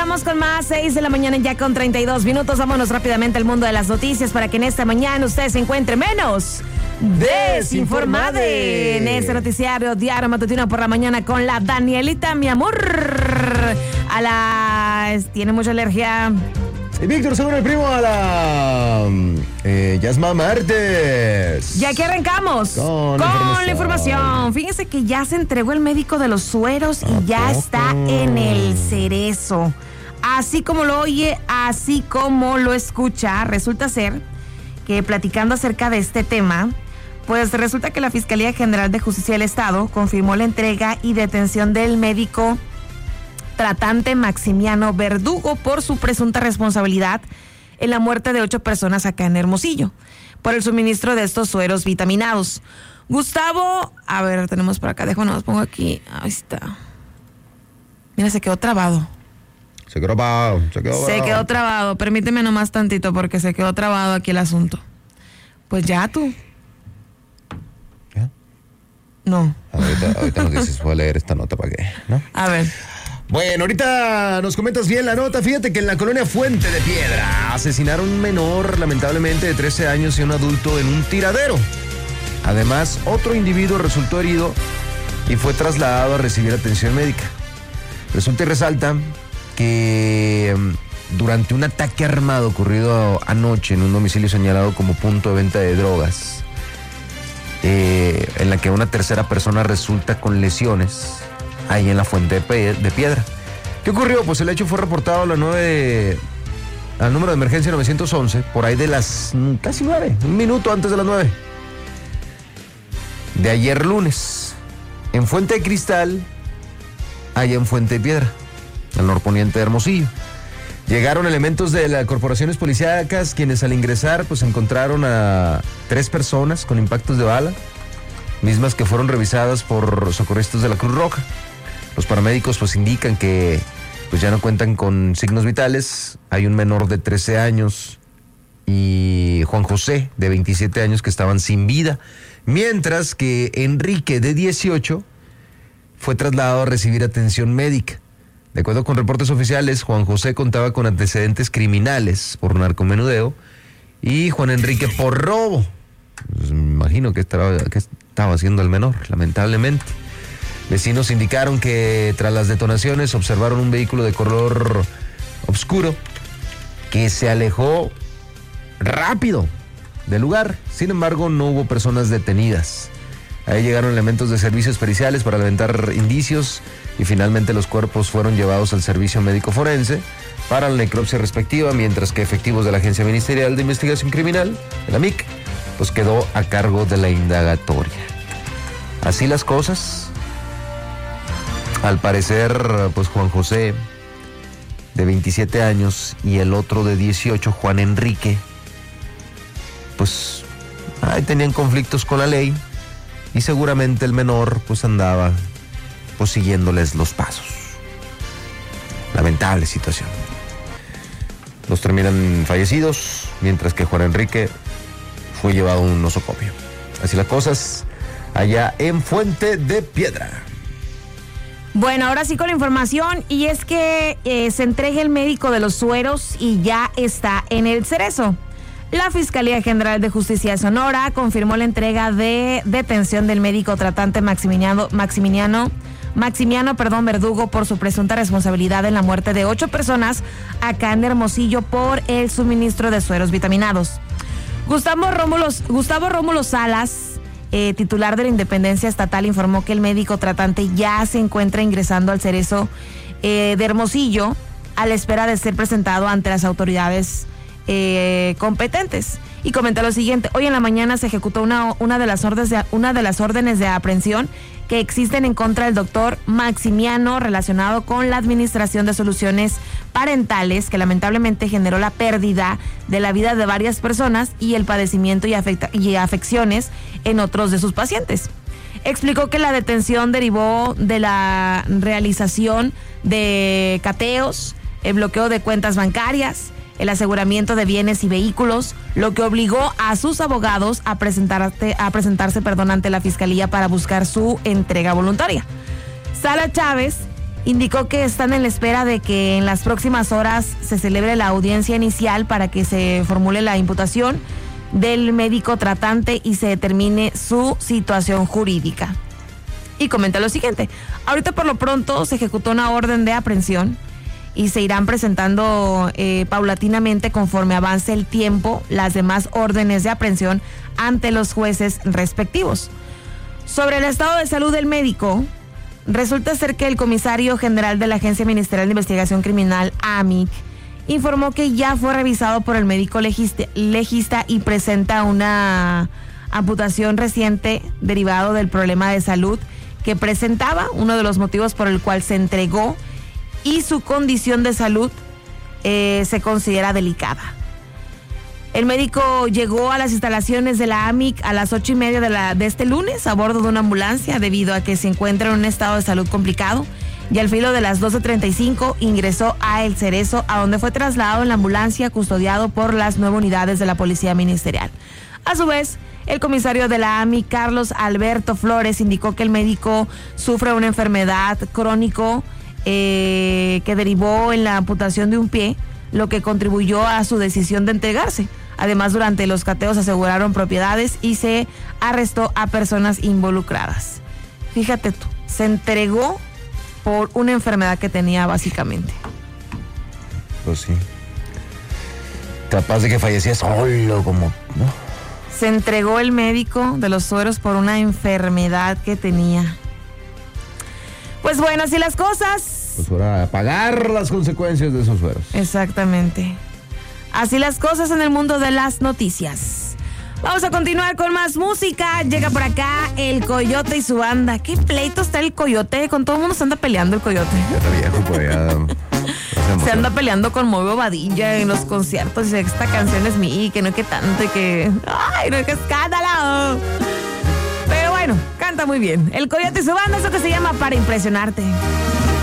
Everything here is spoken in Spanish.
Regresamos con más, 6 de la mañana ya con 32 minutos. Vámonos rápidamente al mundo de las noticias para que en esta mañana usted se encuentre menos desinformado en este noticiario diario matutino por la mañana con la Danielita, mi amor. Tiene mucha alergia. Y Víctor, según el primo, a la Yasma Martes. Ya que arrancamos con la información. Fíjense que ya se entregó el médico de los sueros y ya está en el Cerezo. Así como lo oye, así como lo escucha, resulta ser que platicando acerca de este tema, pues resulta que la Fiscalía General de Justicia del Estado confirmó la entrega y detención del médico tratante Maximiano Verdugo por su presunta responsabilidad en la muerte de 8 personas acá en Hermosillo por el suministro de estos sueros vitaminados. Gustavo, a ver, tenemos por acá, déjame, pongo aquí, ahí está. Mira, se quedó trabado. Se quedó trabado, permíteme nomás tantito porque se quedó trabado aquí el asunto. Pues ya tú. ¿Qué? No. Ahorita nos dices, voy a leer esta nota para qué, ¿no? A ver. Bueno, ahorita nos comentas bien la nota. Fíjate que en la colonia Fuente de Piedra asesinaron a un menor, lamentablemente de 13 años, y un adulto en un tiradero. Además, otro individuo resultó herido y fue trasladado a recibir atención médica. Resulta y resalta que durante un ataque armado ocurrido anoche en un domicilio señalado como punto de venta de drogas, en la que una tercera persona resulta con lesiones ahí en la Fuente de Piedra. ¿Qué ocurrió? Pues el hecho fue reportado al número de emergencia 911 por ahí de las casi 9, un minuto antes de las 9 de ayer lunes, en Fuente de Cristal, allá en Fuente de Piedra, al norponiente de Hermosillo. Llegaron elementos de las corporaciones policíacas, quienes al ingresar pues encontraron a 3 personas con impactos de bala, mismas que fueron revisadas por socorristas de la Cruz Roja. Los paramédicos pues indican que pues ya no cuentan con signos vitales. Hay un menor de 13 años y Juan José de 27 años que estaban sin vida, mientras que Enrique de 18 fue trasladado a recibir atención médica. De acuerdo con reportes oficiales, Juan José contaba con antecedentes criminales por narcomenudeo y Juan Enrique por robo. Pues me imagino que estaba haciendo el menor, lamentablemente. Vecinos indicaron que tras las detonaciones observaron un vehículo de color oscuro que se alejó rápido del lugar. Sin embargo, no hubo personas detenidas. Ahí llegaron elementos de servicios periciales para levantar indicios y finalmente los cuerpos fueron llevados al servicio médico forense para la necropsia respectiva, mientras que efectivos de la Agencia Ministerial de Investigación Criminal, la MIC, pues quedó a cargo de la indagatoria. Así las cosas. Al parecer, pues Juan José, de 27 años, y el otro de 18, Juan Enrique, pues ahí tenían conflictos con la ley y seguramente el menor pues andaba pues siguiéndoles los pasos. Lamentable situación. Los terminan fallecidos, mientras que Juan Enrique fue llevado a un nosocomio. Así las cosas allá en Fuente de Piedra. Bueno, ahora sí con la información, y es que se entrega el médico de los sueros y ya está en el Cerezo. La Fiscalía General de Justicia de Sonora confirmó la entrega de detención del médico tratante Maximiano Verdugo por su presunta responsabilidad en la muerte de 8 personas acá en Hermosillo por el suministro de sueros vitaminados. Gustavo Rómulo Salas, titular de la Independencia Estatal, informó que el médico tratante ya se encuentra ingresando al Cerezo de Hermosillo a la espera de ser presentado ante las autoridades competentes. Y comenta lo siguiente: hoy en la mañana se ejecutó una de las órdenes de aprehensión que existen en contra del doctor Maximiano relacionado con la administración de soluciones parentales que lamentablemente generó la pérdida de la vida de varias personas y el padecimiento y afecciones en otros de sus pacientes. Explicó que la detención derivó de la realización de cateos, el bloqueo de cuentas bancarias, el aseguramiento de bienes y vehículos, lo que obligó a sus abogados a presentarse ante la Fiscalía para buscar su entrega voluntaria. Sala Chávez indicó que están en la espera de que en las próximas horas se celebre la audiencia inicial para que se formule la imputación del médico tratante y se determine su situación jurídica. Y comenta lo siguiente: ahorita por lo pronto se ejecutó una orden de aprehensión y se irán presentando paulatinamente conforme avance el tiempo las demás órdenes de aprehensión ante los jueces respectivos. Sobre el estado de salud del médico, resulta ser que el comisario general de la Agencia Ministerial de Investigación Criminal, AMIC, informó que ya fue revisado por el médico legista y presenta una amputación reciente derivado del problema de salud que presentaba, uno de los motivos por el cual se entregó, y su condición de salud se considera delicada. El médico llegó a las instalaciones de la AMIC a las 8:30 de este lunes a bordo de una ambulancia debido a que se encuentra en un estado de salud complicado, y al filo de las 12:35 ingresó a El Cerezo, a donde fue trasladado en la ambulancia custodiado por las 9 unidades de la Policía Ministerial. A su vez, el comisario de la AMIC, Carlos Alberto Flores, indicó que el médico sufre una enfermedad crónico que derivó en la amputación de un pie, lo que contribuyó a su decisión de entregarse. Además, durante los cateos aseguraron propiedades y se arrestó a personas involucradas. Fíjate tú, se entregó por una enfermedad que tenía básicamente. Pues sí. Capaz de que fallecía solo, como, ¿no? Se entregó el médico de los Sueros por una enfermedad que tenía. Pues bueno, así las cosas. Pues ahora a pagar las consecuencias de esos sueros. Exactamente. Así las cosas en el mundo de las noticias. Vamos a continuar con más música. Llega por acá el Coyote y su banda. ¿Qué pleito está el Coyote? Con todo el mundo se anda peleando el Coyote. Ya está viejo por allá. Se anda peleando con Moy Bobadilla en los conciertos. Dice que esta canción es mía y que no es que tanto y que... ¡ay, no es que escándalo! Pero bueno, canta muy bien. El Coyote y su banda, eso que se llama Para Impresionarte.